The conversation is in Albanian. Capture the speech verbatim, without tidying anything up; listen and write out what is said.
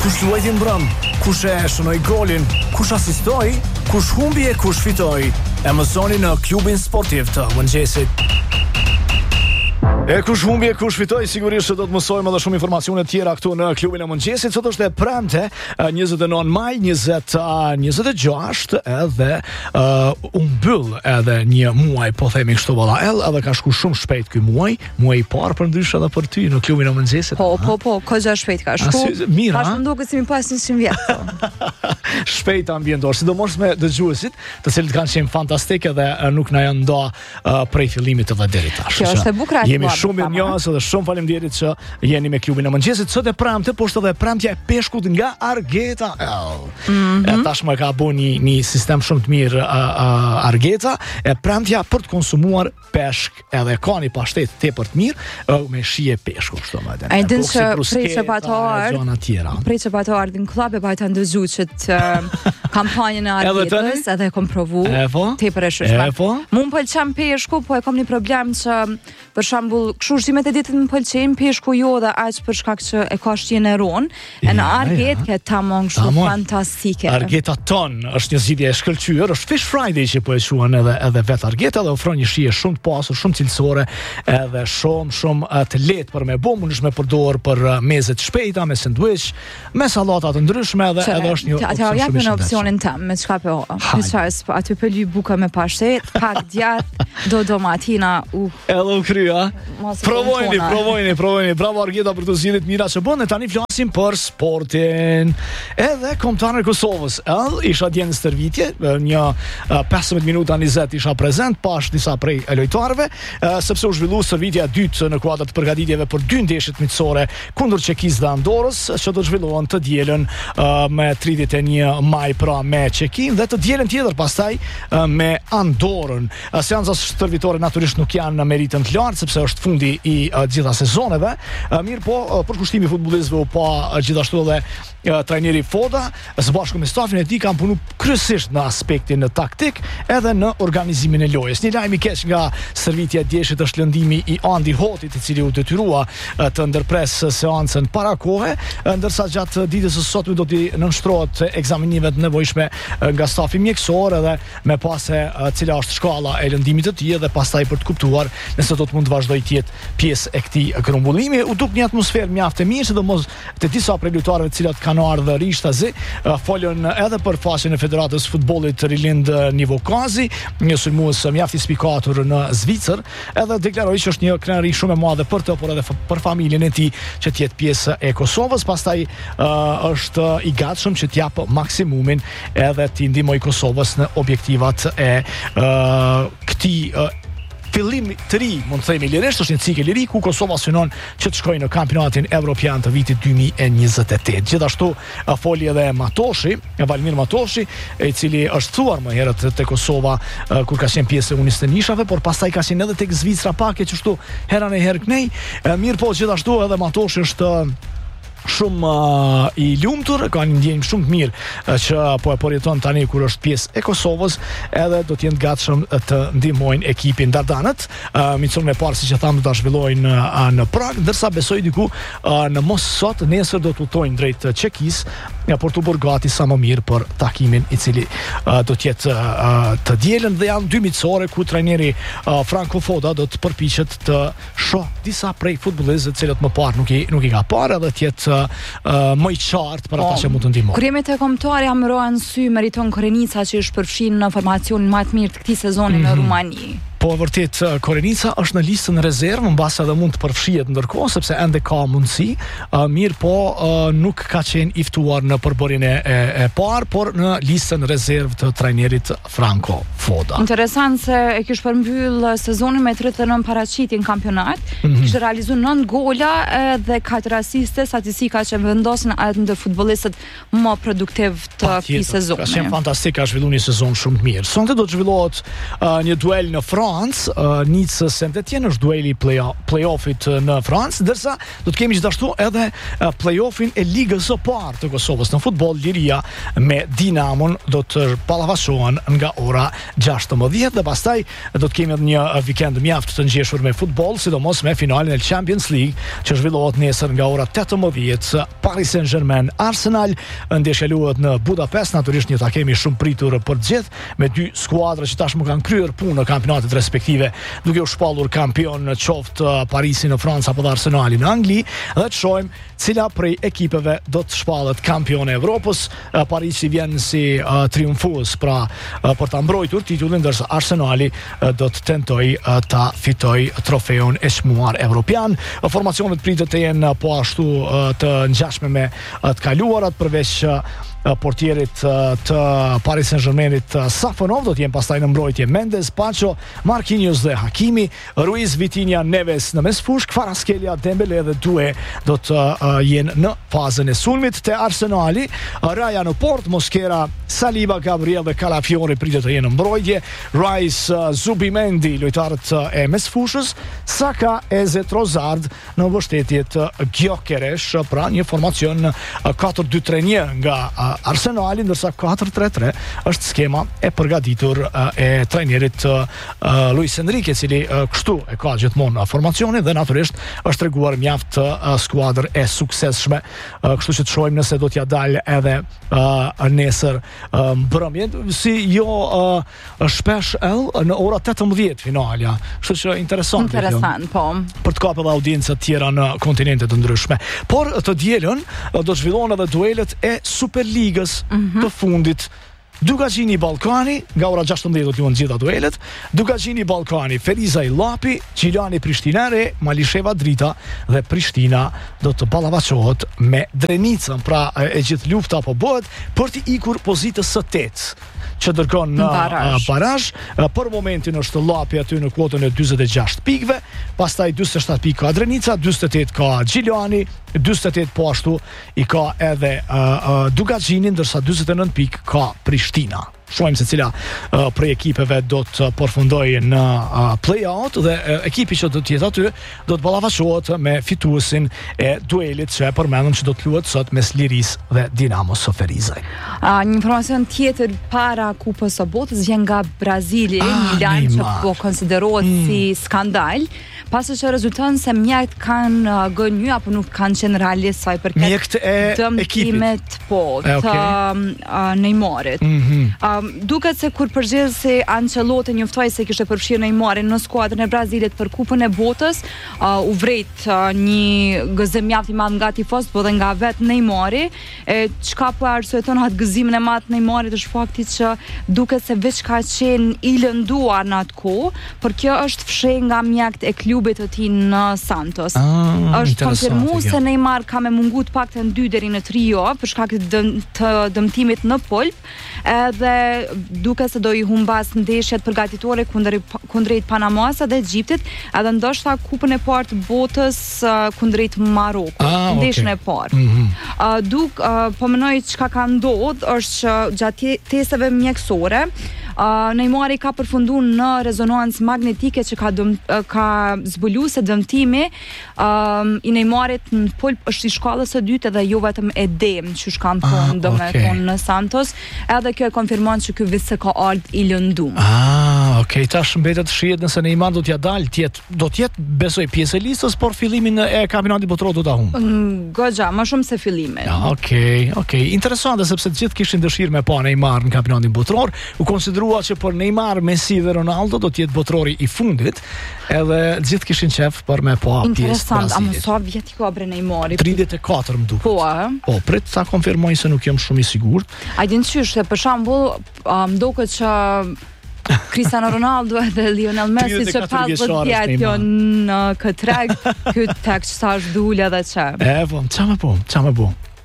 kush luajti mbrëm, kush e shënoi golin, kush asistoi, kush humbi e kush fitoi. E mësoni në klubin sportiv të mëngjesit. E kush humbi e kush fitoi, sigurisht se do të mësojmë edhe shumë informacione të tjera këtu në klubin e mëngjesit. Sot është e premte, njëzet e nëntë maj, njëzet e gjashtë, edhe uh, u mbyll edhe një muaj, po themi kështu valla, edhe ka shku shumë shpejt ky muaj, muaj i parë për ndryshe edhe për ty në klubin e mëngjesit. Po, po, po, kohë shpejt ka shku. Mira. Tash më duket si më pas njëqind vjet. Shpejt ambientor, sidomos me dëgjuesit, të cilët kanë qenë fantastike dhe nuk na janë nda uh, prej fillimit edhe deri tash. Kjo është e bukur. Jemi shumë mirënjohës dhe shumë faleminderit që jeni me klubin e mëngjesit. Sot e premte, po është edhe premtja e peshkut nga Argeta. Mm-hmm. E tashmë ka bu një, një sistem shumë të mirë uh, uh, Argeta, e premtja për të konsumuar peshk, edhe ka një pashtet tepër të mirë uh, me shije peshku kështu më dhe. Ai din që prej çapatar, prej çapatar din klub e bajta ndëzu që të kampanjën e Argetës, edhe e kom provu. Tepër e shëshme. Mu më pëlqen peshku, po e kom një problem që për shembull, kështu ushqimet e ditët më pëlqejnë, peshku jo dhe aq për shkak që e ka shjen e ron. E në Arget ke tamam kështu fantastike. Argeta ton është një zgjidhje e shkëlqyer, është Fish Friday që po e quhen edhe edhe vet Argeta, dhe ofron një shije shumë të pasur, shumë cilësore, edhe shumë shumë të lehtë për me bë, mundesh me përdor për meze të shpejta, me sanduiç, me sallata të ndryshme, edhe edhe është një opsion shumë i shëndetshëm. Atë opsionin tim, me çka po? Meças, aty po ly buka me pashtet, pak djath, do domatina, u. Edhe u krya. Provojni, provojni, provojni. Bravo Argeta për të zgjidhjet mira që bën. Tani flasim për sportin. Edhe kombëtarët e Kosovës, ëh, isha dje në stërvitje, një uh, pesëmbëdhjetë minuta njëzet isha prezent, pash disa prej lojtarëve, uh, sepse u zhvillu stërvitja e dytë në kuadër të përgatitjeve për dy ndeshjet miqësore kundër Çekisë dhe Andorrës, që do zhvillohen të dielën uh, me tridhjetë e një maj pra me Çekinë, dhe të dielën tjetër pastaj uh, me Andorrën. Uh, Seanca stërvitore natyrisht nuk janë në meritën të lartë, sepse është fundi i uh, gjitha sezoneve. Uh, mirë po, uh, për kushtimi futbollistëve u pa uh, gjithashtu edhe uh, trajneri Foda, së bashku me stafin e tij kanë punu kryesisht në aspektin në taktik edhe në organizimin e lojës. Një lajm i keq nga stërvitja e djeshit është lëndimi i Andi Hotit, i cili u detyrua uh, të ndërpres seancën para kohe, uh, ndërsa gjatë ditës së sotme do t'i nënshtrohet ekzaminimet të nevojshme uh, nga stafi mjekësor, edhe me pase uh, cila është shkalla e lëndimit të tij, dhe pastaj për të kuptuar nëse do të mund të vazhdoj të jetë pjesë e këtij grumbullimi. U duk një atmosferë mjaft e mirë, sidomos te disa prej lojtarëve të cilët kanë ardhur rishtazi, uh, folën edhe për faqen e Federatës së Futbollit Rilind Nivokazi, një sulmues mjaft i spikatur në Zvicër, edhe deklaroi që është një kënaqëri shumë e madhe për të, por edhe për familjen e tij që të jetë pjesë e Kosovës. Pastaj uh, është i gatshëm që të jap maksimumin edhe të ndihmojë Kosovës në objektivat e uh, këtij uh, fillim të ri, mund të themi lirisht, është një cikël i ri ku Kosova synon që të shkojë në kampionatin evropian të vitit dy mijë e njëzet e tetë. Gjithashtu foli edhe Matoshi, Valmir Matoshi, i cili është thuar më herët te Kosova kur ka qenë pjesë e Unisë të Nishave, por pastaj ka qenë edhe tek Zvicra pak e çështu herën e herë kënej. Mirë po, gjithashtu edhe Matoshi është shumë uh, i lumtur, ka një ndjenjë shumë të mirë uh, që po e përjeton tani kur është pjesë e Kosovës, edhe do të jenë gatshëm të ndihmojnë ekipin Dardanët. Uh, Miqësorën e parë, siç e tham, do ta zhvillojnë uh, në Prag, ndërsa besoj diku uh, në mos sot, nesër do të udhtojnë drejt Çekisë, ja, për të bërë gati sa më mirë për takimin i cili uh, do të jetë uh, të dielën, dhe janë dy miqësore ku trajneri uh, Franco Foda do të përpiqet të shoh disa prej futbollistëve të cilët më parë nuk i nuk i ka parë, edhe të jetë Uh, më i qartë për ata që mund të ndihmojnë. Kur jemi te kombëtarë, jam rrohen sy meriton Korenica, që është përfshin në formacionin më të mirë të këtij sezoni mm-hmm. në Rumani. Po vërtet Korenica është në listën rezervë, mbas edhe mund të përfshihet ndërkohë, sepse ende ka mundësi, uh, mirë po uh, nuk ka qenë i ftuar në përbërjen e, e, e parë, por në listën rezervë të trajnerit Franco Foda. Interesant se e kish përmbyll sezonin me tridhjetë e nëntë paraqitje në kampionat, mm-hmm. kishte realizuar nëntë gola dhe katër asiste, statistika që vendosin atë ndër futbollistët më produktiv të këtij sezoni. Ka qenë fantastik, ka zhvilluar një sezon shumë të mirë. Sonte do të zhvillohet uh, një duel në Francë Francë, uh, Nice Saint-Étienne është dueli play-offit në Francë, ndërsa do të kemi gjithashtu edhe uh, play-offin e Ligës së parë të Kosovës në futboll. Liria me Dinamon do të ballafaqohen nga ora gjashtëmbëdhjetë dhe pastaj do të kemi edhe një vikend mjaft të ngjeshur me futboll, sidomos me finalen e Champions League që zhvillohet nesër nga ora tetëmbëdhjetë. Paris Saint-Germain Arsenal, ndeshja luhet në Budapest, natyrisht një takimi shumë pritur për të gjithë, me dy skuadra që tashmë kanë kryer punë në kampionatet respektive, duke u shpallur kampion në qoftë Parisi në Francë apo Arsenali në Angli, dhe të shohim cila prej ekipeve do të shpallet kampion e Evropës. Parisi vjen si uh, triumfues pra uh, për ta mbrojtur titullin, ndërsa Arsenali uh, do të tentojë uh, ta fitojë trofeun e çmuar evropian. Uh, formacionet pritet të jenë uh, po ashtu uh, të ngjashme me uh, të kaluarat, përveç uh, portierit të Paris Saint-Germainit Safonov, do të jenë pastaj në mbrojtje Mendes, Pacho, Marquinhos dhe Hakimi, Ruiz, Vitinha, Neves në mesfushk, Kvaratskhelia, Dembele dhe Due do të uh, jenë në fazën e sulmit. Te Arsenali, uh, Raja në port, Mosquera, Saliba, Gabriel dhe Calafiori pritet të jenë në mbrojtje, Rice, uh, Zubimendi, lojtarët uh, e mesfushës, Saka, Eze, Trossard në mbështetjet uh, Gyökeres, pra një formacion uh, katër dy tre një nga uh, Arsenali, ndërsa katër tre tre është skema e përgatitur uh, e trajnerit uh, Luis Enrique, i cili uh, kështu e ka gjithmonë formacionin dhe natyrisht është treguar mjaft uh, skuadër e suksesshme. Uh, kështu që të shohim nëse do t'ja dalë edhe uh, nesër uh, mbrëmje, si jo uh, shpesh ell në ora tetëmbëdhjetë finalja. Kështu që interesant. Interesant, po. Për të kapur edhe audiencë të tjera në kontinente të ndryshme. Por të dielën uh, do të zhvillohen edhe duelet e Superligës mm-hmm. të fundit. Dugaqini Ballkani, nga ora gjashtëmbëdhjetë do të luhen gjitha duelet. Dugaqini Ballkani, Ferizaj Lapi, Gjilani Prishtinare, Malisheva Drita dhe Prishtina do të ballafaqohet me Drenicën. Pra e gjithë lufta po bëhet për të ikur pozitës së tetë, që dërgon në barazh. Për momentin është Lapi aty në kuotën e dyzet e gjashtë pikëve, pastaj dyzet e shtatë pikë ka Drenica, dyzet e tetë ka Gjilani, dyzet e tetë po ashtu i ka edhe uh, uh, Dugaqini, ndërsa dyzet e nëntë pikë ka Prishtina. Shohim se cila uh, prej ekipeve do të përfundojë në uh, play-out dhe uh, ekipi që do të jetë aty do të ballafaqohet me fituesin e duelit që e përmendëm që do të luhet sot mes Lirisë dhe Dinamos së Ferizaj. Uh, një informacion tjetër para Kupës së Botës vjen nga Brazili, ah, një lajm që po konsiderohet mm. si skandal, pasi që rezulton se mjekët kanë uh, gënjur apo nuk kanë qenë realistë sa i përket mjekët e dëmtimet po të okay. uh, Neymarit. Mm-hmm. Uh, duket se kur përgjithësi Ancelotti njoftoi se kishte përfshirë Neymarin në skuadrën e Brazilit për Kupën e Botës, uh, u vret uh, një gëzim mjaft i madh nga tifozët, po dhe nga vetë Neymari. E çka po arsyeton atë gëzimin e madh Neymarit është fakti që duket se veç ka qenë i lënduar në atë kohë, por kjo është fshehur nga mjekët e klubit të tij në Santos. Ah, është konfirmuar se Neymar ka me mungu të paktën dy deri në tre javë për shkak të, dëm, të dëmtimit në polp, edhe duke se do i humbas ndeshjet përgatitore kundrejt Panamas dhe Egjiptit, edhe ndoshta kupën e parë të botës uh, kundrejt Marokut, ah, ndeshjen okay. e parë. Mm-hmm. Uh, duk uh, po menoj çka ka ndodhur është që gjatë testeve mjekësore Uh, Neymari ka përfunduar në rezonancë magnetike që ka, dëm, uh, ka zbuluar se dëmtimi uh, i Neymarit në polp është i shkallës së dytë dhe jo vetëm edem që shkan thonë ah, domethënë okay. në Santos, edhe kjo e konfirmon që ky vit se ka ardhur i lëndum. Ah, okay, tash mbetet shihet nëse Neymar do t'ja dalë, tjet, do të jetë besoj pjesë e listës, por fillimin e kampionatit botror do ta humb. Mm, Goxha, më shumë se fillimin. Ja, okay, okay. Interesante sepse të gjithë kishin dëshirë me pa Neymar në kampionatin botror, u konsiderua që për Neymar, Messi dhe Ronaldo do të jetë botrori i fundit, edhe gjithë kishin qef për me pa pjesë Brazilit. Interesant, a më sa vjet ka bre Neymari? tridhjetë e katër më duket. Po, a? Po, prit ta konfirmoj se nuk jam shumë i sigurt. A din çysh se për shembull, më duket që Cristiano Ronaldo dhe Lionel Messi që pesëdhjetë vjet janë në këtë treg, ky tek çfarë dule edhe çfarë. E po, çfarë po, çfarë po.